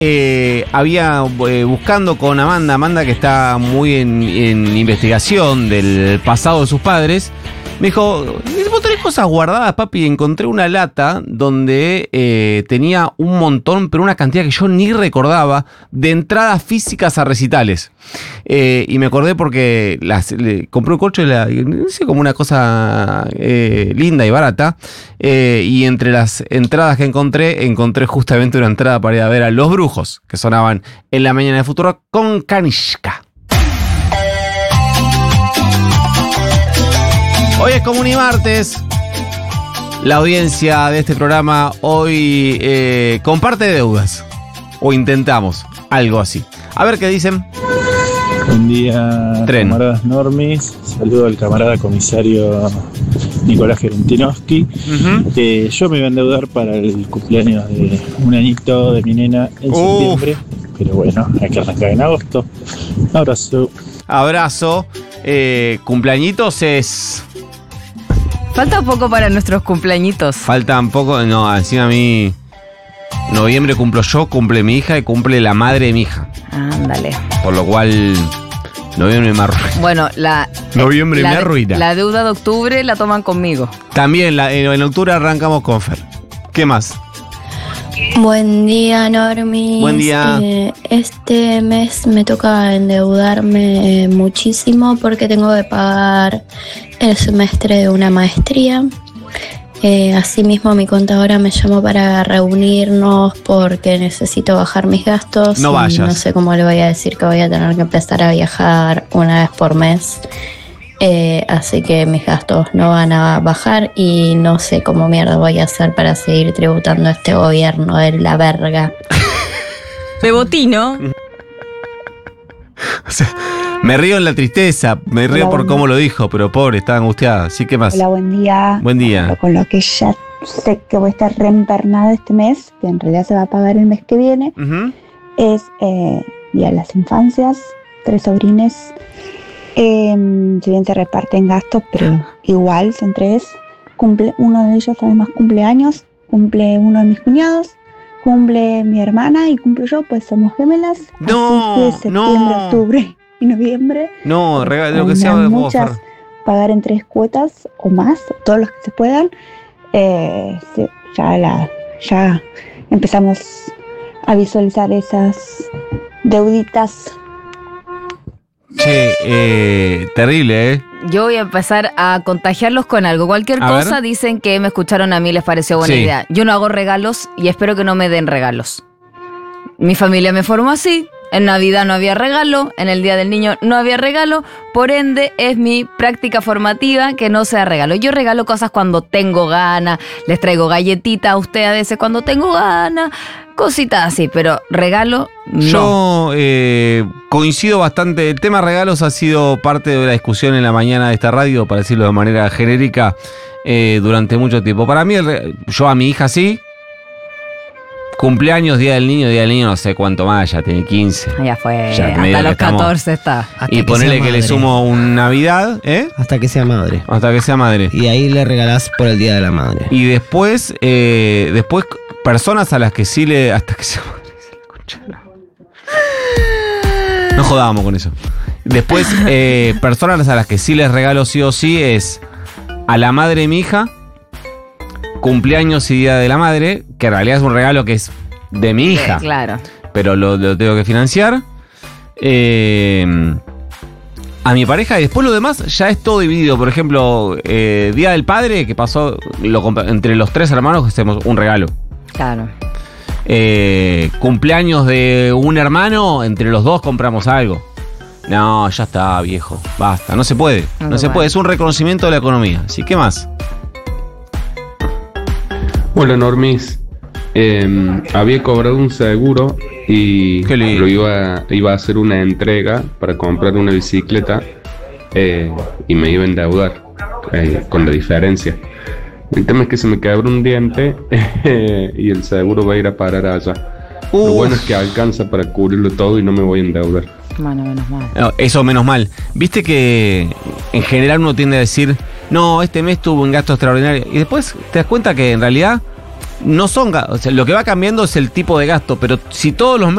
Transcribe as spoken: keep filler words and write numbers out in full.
Eh, había eh, buscando con Amanda, Amanda que está muy en, en investigación del pasado de sus padres, me dijo, vos tenés cosas guardadas, papi. Encontré una lata donde eh, tenía un montón, pero una cantidad que yo ni recordaba, de entradas físicas a recitales. Eh, y me acordé porque las, le, compré un corcho y la hice como una cosa eh, linda y barata. Eh, y entre las entradas que encontré, encontré justamente una entrada para ir a ver a Los Brujos, que sonaban en la mañana de Futuro con Kanishka. Hoy es Comunimartes. La audiencia de este programa hoy eh, comparte deudas. O intentamos algo así. A ver qué dicen. Buen día, Tren. Camaradas normis. Saludo al camarada comisario Nicolás Gerentinovsky. Uh-huh. Eh, yo me iba a endeudar para el cumpleaños de un añito de mi nena en Uf. septiembre. Pero bueno, hay que arrancar en agosto. Un abrazo. Abrazo. Eh, cumpleañitos es... Falta poco para nuestros cumpleañitos. Faltan poco, no, encima a mí, noviembre cumplo yo, cumple mi hija y cumple la madre de mi hija. Ándale. Por lo cual, noviembre me arruina. Bueno, la... Noviembre la, me arruina. La deuda de octubre la toman conmigo. También la, en, en octubre arrancamos con Fer. ¿Qué más? Buen día, Normis. Buen día. Eh, este mes me toca endeudarme muchísimo porque tengo que pagar el semestre de una maestría. Eh, asimismo, mi contadora me llamó para reunirnos porque necesito bajar mis gastos. No vayas. No sé cómo le voy a decir que voy a tener que empezar a viajar una vez por mes. Eh, así que mis gastos no van a bajar y no sé cómo mierda voy a hacer para seguir tributando a este gobierno de la verga. De botino. O sea, me río en la tristeza, me río Hola, por buen cómo lo dijo, pero pobre, estaba angustiada. ¿Sí? ¿Qué más? Hola, buen día. Buen día. Con lo que ya sé que voy a estar reempernada este mes, que en realidad se va a pagar el mes que viene, Uh-huh. es eh, Día de las Infancias, tres sobrines. Eh, si bien se reparten gastos, pero igual son tres. Cumple, uno de ellos además cumple años, cumple uno de mis cuñados, cumple mi hermana y cumplo yo, pues somos gemelas. No, así que septiembre, no. octubre y noviembre. No, regalo lo que Hay sea de vos, muchas, Fer. pagar en tres cuotas o más, todos los que se puedan. Eh, sí, ya, la, ya empezamos a visualizar esas deuditas. Che, eh, terrible, ¿eh? Yo voy a empezar a contagiarlos con algo. Cualquier A cosa ver. dicen que me escucharon a mí, les pareció buena Sí. idea. Yo no hago regalos y espero que no me den regalos. Mi familia me formó así. En Navidad no había regalo, en el Día del Niño no había regalo, por ende es mi práctica formativa que no sea regalo. Yo regalo cosas cuando tengo ganas, les traigo galletitas a ustedes a veces cuando tengo ganas, cositas así, pero regalo no. Yo eh, coincido bastante. El tema regalos ha sido parte de la discusión en la mañana de esta radio, para decirlo de manera genérica, eh, durante mucho tiempo. Para mí, el re- yo a mi hija sí. Cumpleaños, Día del Niño, Día del Niño, no sé cuánto más, ya tiene quince. Ya fue, Ya, medio hasta que los estamos- catorce está. Hasta Y que ponele sea que le madre. sumo un Navidad, ¿eh? Hasta que sea madre. Hasta que sea madre. Y ahí le regalás por el Día de la Madre. Y después, eh, después personas a las que sí le... Hasta que sea madre. se la concha de la- No jodábamos con eso. Después, eh, personas a las que sí les regalo sí o sí es a la madre de mi hija, cumpleaños y Día de la Madre, que en realidad es un regalo que es de mi hija, Sí, claro. pero lo, lo tengo que financiar. Eh, a mi pareja, y después lo demás ya es todo dividido. Por ejemplo, eh, Día del Padre, que pasó, lo comp- entre los tres hermanos hacemos un regalo. Claro. Eh, cumpleaños de un hermano, entre los dos compramos algo. No, ya está, viejo. Basta, no se puede. No No se se puede. puede, es un reconocimiento de la economía. Así, ¿qué más? Hola Normis, eh, había cobrado un seguro y Qué lindo. lo iba, iba a hacer una entrega para comprar una bicicleta eh, y me iba a endeudar eh, con la diferencia. El tema es que se me quebró un diente eh, y el seguro va a ir a parar allá. Lo Uf. bueno es que alcanza para cubrirlo todo y no me voy a endeudar. Bueno, menos mal. No, eso menos mal. Viste que en general uno tiende a decir, no, este mes tuvo un gasto extraordinario. Y después te das cuenta que en realidad no son, ga- o sea, lo que va cambiando es el tipo de gasto, pero si todos los